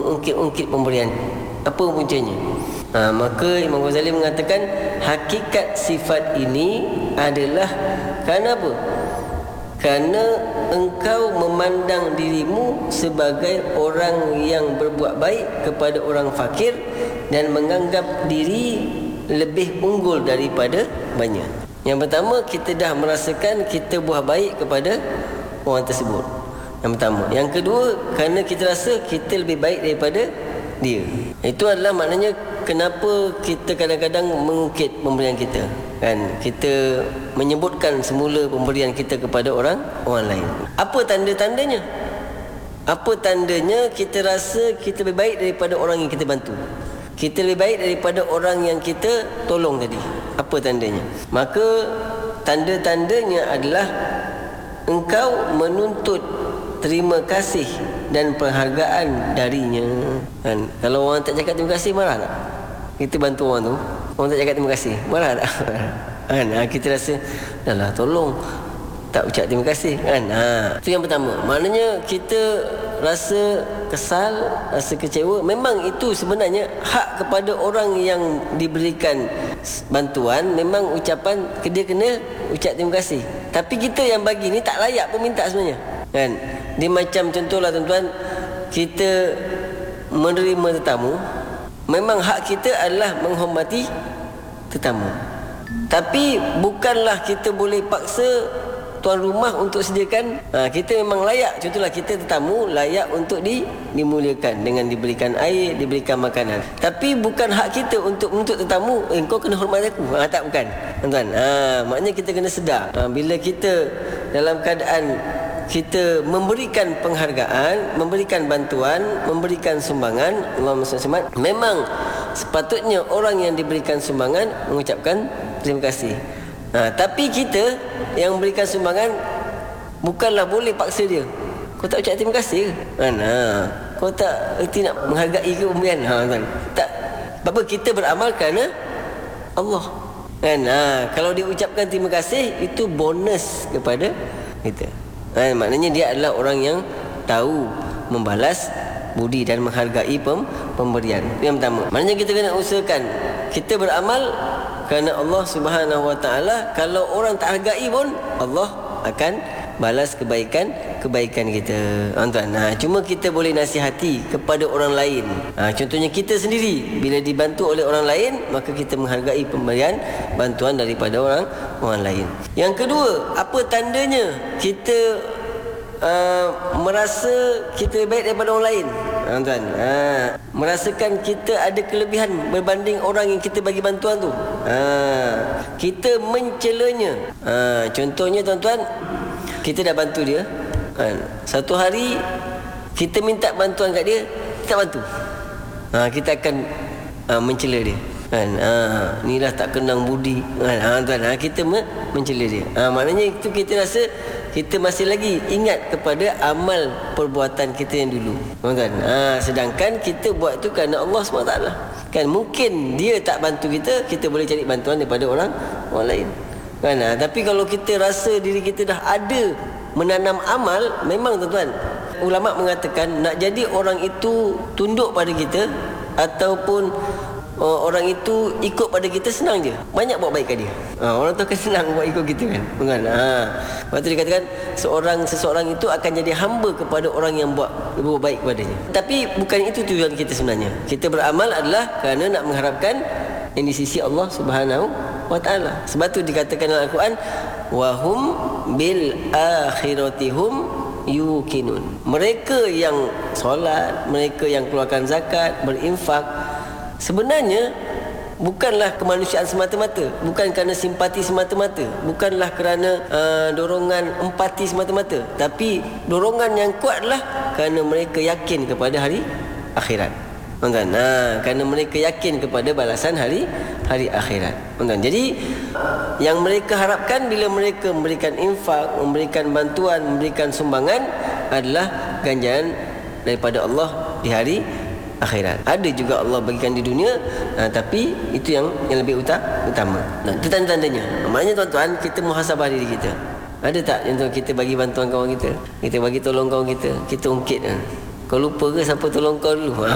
mengungkit-ungkit pemberian. Apa puncanya? Maka Imam Ghazali mengatakan hakikat sifat ini adalah kerana apa? Kerana engkau memandang dirimu sebagai orang yang berbuat baik kepada orang fakir dan menganggap diri lebih unggul daripada banyak. Yang pertama, kita dah merasakan kita buat baik kepada orang tersebut. Yang pertama. Yang kedua, kerana kita rasa kita lebih baik daripada dia. Itu adalah maknanya kenapa kita kadang-kadang mengungkit pemberian kita. Kan, kita menyebutkan semula pemberian kita kepada orang lain. Apa tanda-tandanya? Apa tandanya kita rasa kita lebih baik daripada orang yang kita bantu? Kita lebih baik daripada orang yang kita tolong tadi. Apa tandanya? Maka tanda-tandanya adalah engkau menuntut terima kasih dan penghargaan darinya. Kan? Kalau orang tak cakap terima kasih, marah tak? Kita bantu orang tu, orang tak cakap terima kasih, marah tak? Kan? Kita rasa, dah lah tolong, tak ucap terima kasih. Kan? Itu yang pertama. Maknanya kita rasa kesal, rasa kecewa. Memang itu sebenarnya hak kepada orang yang diberikan bantuan. Memang ucapan dia kena ucap terima kasih. Tapi kita yang bagi ni tak layak pun minta sebenarnya. Kan? Dia macam contohlah tuan-tuan, kita menerima tetamu. Memang hak kita adalah menghormati tetamu. Tapi bukanlah kita boleh paksa tuan rumah untuk sediakan. Kita memang layak. Contohlah kita tetamu layak untuk dimuliakan dengan diberikan air, diberikan makanan. Tapi bukan hak kita untuk menuntut tetamu, kau kena hormat aku. Tak, bukan. Tuan-tuan. Maknanya kita kena sedar. Bila kita dalam keadaan kita memberikan penghargaan, memberikan bantuan, memberikan sumbangan, Allahumma salli alaihi wasallam, memang sepatutnya orang yang diberikan sumbangan mengucapkan terima kasih. Tapi kita yang memberikan sumbangan bukanlah boleh paksa dia. Kau tak ucap terima kasih ke? Kau tak erti nak menghargai ke pemberian? Tak. Sebab kita beramal kerana Allah. Kan? Kalau dia ucapkan terima kasih, itu bonus kepada kita. Maknanya dia adalah orang yang tahu membalas budi dan menghargai pemberian. Itu yang pertama. Maknanya kita kena usahakan kita beramal kerana Allah Subhanahu Wa Taala. Kalau orang tak hargai pun, Allah akan balas kebaikan kita. Tuan. Cuma kita boleh nasihati kepada orang lain. Contohnya kita sendiri, bila dibantu oleh orang lain, maka kita menghargai pemberian bantuan daripada orang lain. Yang kedua, apa tandanya kita merasa kita lebih baik daripada orang lain? Tuan, merasakan kita ada kelebihan berbanding orang yang kita bagi bantuan tu. Kita mencelanya. Contohnya tuan-tuan, kita dah bantu dia. Satu hari kita minta bantuan kat dia, kita bantu. Kita akan mencela dia. Ni dah tak kenang budi. Tuan, kita mencela dia. Maknanya itu kita rasa kita masih lagi ingat kepada amal perbuatan kita yang dulu. Tuan, sedangkan kita buat tu kerana Allah SWT. Kan mungkin dia tak bantu kita, kita boleh cari bantuan daripada orang lain. Kan? Tapi kalau kita rasa diri kita dah ada menanam amal, memang tuan-tuan, ulama mengatakan nak jadi orang itu tunduk pada kita ataupun orang itu ikut pada kita senang je. Banyak buat baik kat dia. Orang tu akan senang buat ikut kita kan. Bukan? Lepas tu dikatakan seseorang itu akan jadi hamba kepada orang yang buat baik kepadanya. Tapi bukan itu tujuan kita sebenarnya. Kita beramal adalah kerana nak mengharapkan yang di sisi Allah Subhanahu Wa Taala. Sebab tu dikatakan dalam Al-Quran, wahum bil akhiratihum yuqinun. Mereka yang solat, mereka yang keluarkan zakat, berinfak, sebenarnya bukanlah kemanusiaan semata-mata, bukan kerana simpati semata-mata, bukanlah kerana dorongan empati semata-mata, tapi dorongan yang kuat adalah kerana mereka yakin kepada hari akhirat. Tuan-tuan, kerana mereka yakin kepada balasan hari akhirat. Tuan-tuan, jadi yang mereka harapkan bila mereka memberikan infak, memberikan bantuan, memberikan sumbangan adalah ganjaran daripada Allah di hari akhirat. Ada juga Allah bagikan di dunia, tapi itu yang lebih utama. Itu tanda-tandanya. Maknanya tuan-tuan, kita muhasabah diri kita. Ada tak yang kita bagi bantuan kawan kita, kita bagi tolong kawan kita, kita ungkit. Kau lupa ke siapa tolong kau dulu?